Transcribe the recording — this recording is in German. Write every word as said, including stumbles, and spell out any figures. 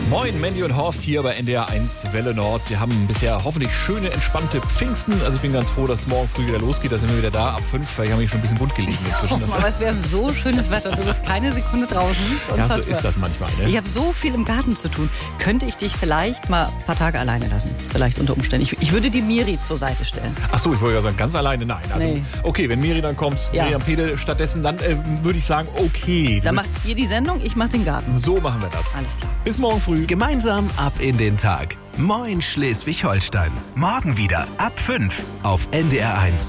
Moin, Mandy und Horst hier bei N D R eins Welle Nord. Sie haben bisher hoffentlich schöne, entspannte Pfingsten. Also ich bin ganz froh, dass es morgen früh wieder losgeht. Da sind wir wieder da ab fünf. Ich habe mich schon ein bisschen bunt gelegen inzwischen. Oh, aber es wäre so schönes Wetter. Du bist keine Sekunde draußen. Ja, so ist das manchmal. Ne? Ich habe so viel im Garten zu tun. Könnte ich dich vielleicht mal ein paar Tage alleine lassen? Vielleicht unter Umständen. Ich, ich würde die Miri zur Seite stellen. Ach so, ich wollte ja sagen, ganz alleine, nein. Also, nee. Okay, wenn Miri dann kommt, Ja. Miriam Pede stattdessen, dann äh, würde ich sagen, okay. Dann macht ihr die Sendung, ich mach den Garten. So machen wir das. Alles klar. Bis morgen früh. Gemeinsam ab in den Tag. Moin Schleswig-Holstein. Morgen wieder ab fünf auf N D R eins.